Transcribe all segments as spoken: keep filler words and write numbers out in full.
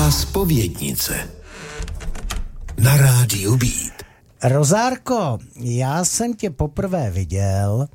Zpovědnice na rádiu Beat. Rozárko, já jsem tě poprvé viděl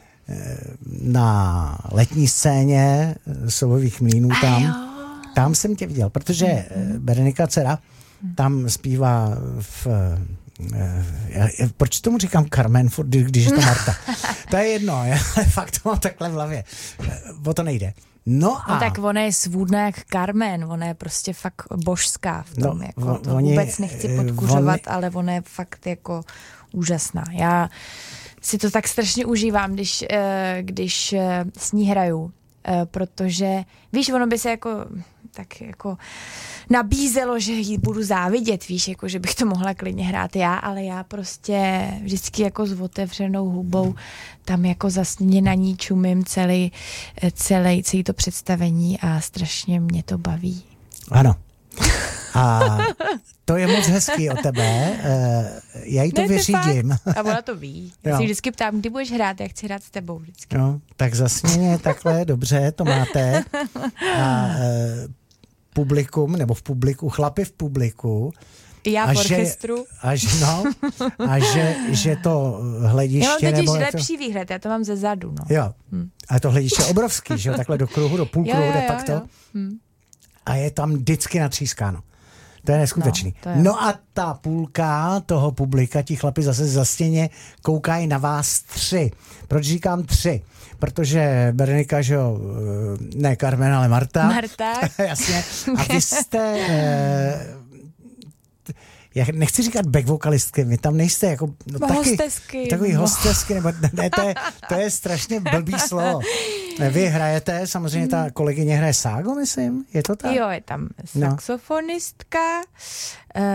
na letní scéně Soubových mlýnů tam. Tam jsem tě viděl, protože mm-hmm. Berenika dcera tam zpívá v... Já, proč tomu říkám Carmen, když je to Marta? To je jedno, ale fakt to mám takhle v hlavě. O to nejde. No, a... no tak ona je svůdná jak Carmen, ona je prostě fakt božská v tom, no, jako to oni, vůbec nechci podkuřovat, oni... ale ona je fakt jako úžasná. Já si to tak strašně užívám, když, když s ní hraju, protože víš, ono by se jako tak jako nabízelo, že jí budu závidět, víš, jako že bych to mohla klidně hrát já, ale já prostě vždycky jako s otevřenou hubou tam jako zasněně na ní čumím celý, celý, celý to představení a strašně mě to baví. Ano. A to je moc hezký od tebe. Já jí to ne, vyřídím. A ona to ví. Já si vždycky ptám, kdy budeš hrát, já chci hrát s tebou vždycky. No, tak zasněně takhle, dobře, to máte. A publikum, nebo v publiku, chlapi v publiku. Já v orchestru. A že, no, a že, že to hlediště... Já mám totiž nebo lepší to... výhled, já to mám ze zadu. No. Jo, hm. A to hlediště je obrovský, že jo, takhle do kruhu, do půl kruhu, jde pak to. Hm. A je tam vždycky natřískáno. To je neskutečný. No, to je. No a ta půlka toho publika, ti chlapi zase zastěně koukají na vás tři. Proč říkám tři? Protože Berenika, že jo, ne Carmen, ale Marta. Marta. Jasně. A vy jste... Eh, já nechci říkat back vokalistky, vy tam nejste jako... No, taky, hostesky. Takový no. hostesky, nebo ne, to je, to je strašně blbý slovo. Vy hrajete, samozřejmě ta kolegyně hraje ságo, myslím, je to tak? Jo, je tam saxofonistka, no.